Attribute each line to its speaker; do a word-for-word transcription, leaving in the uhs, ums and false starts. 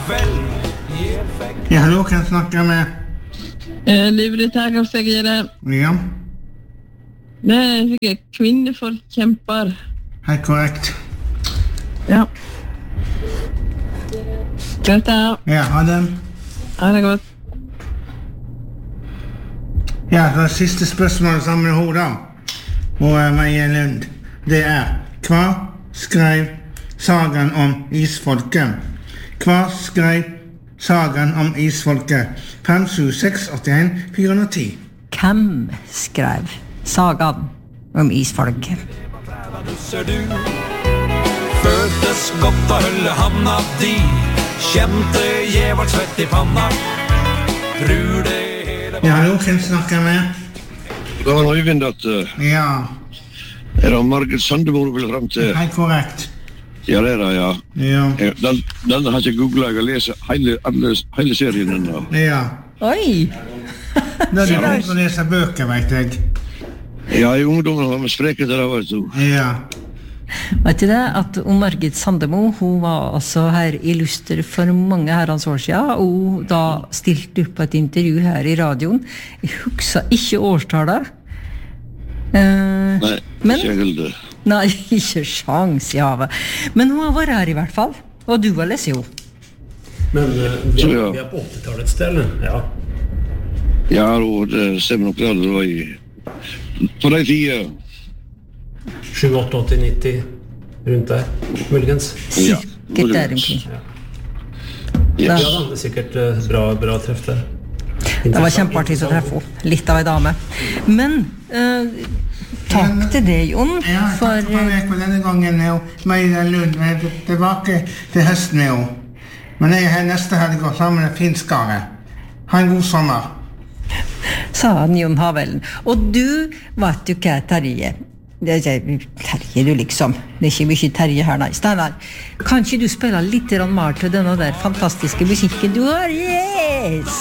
Speaker 1: Ja, hallo, kan jeg snakke med?
Speaker 2: Eh, Livet her kan jeg gjøre.
Speaker 1: Ja,
Speaker 2: Det er sikkert kvinneforkjemper.
Speaker 1: helt korrekt.
Speaker 2: Ja. Greit da.
Speaker 1: Ja, ha det.
Speaker 2: Ha det godt.
Speaker 1: Ja, det siste spørsmålet sammen med henne da. Og uh, Marie Lund. Det er, hva skrev sagaen om isfolket? Hva skrev sagaen om isfolket? fem sju seks åtte en fire nul ti.
Speaker 3: Hvem skrev sagaen om isfolket?
Speaker 4: Ser du føltes godt å holde handa di kjente jævart svett i panna tror det hele
Speaker 1: Ja, hallo, kan jeg snakke med?
Speaker 5: Det var Øyvind at uh,
Speaker 1: Ja,
Speaker 5: er det Margit Sandemo du vil frem til?
Speaker 1: helt korrekt.
Speaker 5: Ja, det er det, ja.
Speaker 1: Ja,
Speaker 5: Eh, Den, den har jeg ikke googlet, jeg har lest hele, alle, hele serien den da.
Speaker 1: ja.
Speaker 3: Oi!
Speaker 1: Da er det godt å lese bøker, vet jeg.
Speaker 5: Ja, i ungdommen var vi spreket det da, vet du.
Speaker 1: Ja,
Speaker 3: Vet du det, at om Margit Sandemo, hun var altså her illuster for mange herrens år siden, og hun da stilte opp på et intervju her i radioen. Jeg husker ikke årstallet. Eh,
Speaker 5: Nei,
Speaker 3: men,
Speaker 5: ikke helt det.
Speaker 3: nei, ikke sjans i havet. Men hun har vært her i hvert fall, og du har lest jo.
Speaker 6: Men uh, vi,
Speaker 5: Så,
Speaker 6: er,
Speaker 5: ja.
Speaker 6: vi er på åttitallet et sted, eller? Ja.
Speaker 5: Ja, og det stemmer nok det, det var i på de tida.
Speaker 6: sju, åtte, åtti, nitti, rundt der, muligens.
Speaker 5: Ja,
Speaker 3: Sikkert der omkring.
Speaker 5: Ja.
Speaker 6: Ja da, det er sikkert uh, bra, bra treff der.
Speaker 3: Det var kjempeartig å treffe henne. Litt av en dame. Men eh, takk til deg, Jon,
Speaker 1: ja
Speaker 3: for
Speaker 1: takk for meg på denne gangen, jo. Marie Lund, vi er tilbake til høsten, jo. Men jeg er her neste helg og sammen med Finskare. Ha en god sommer.
Speaker 3: sa han Jon Havellen. Og du vet jo hva Terje det er Terje du liksom det er ikke mye Terje her, nei Steinar, kan ikke du spille litt mer til denne der fantastiske musikken du har? Yes!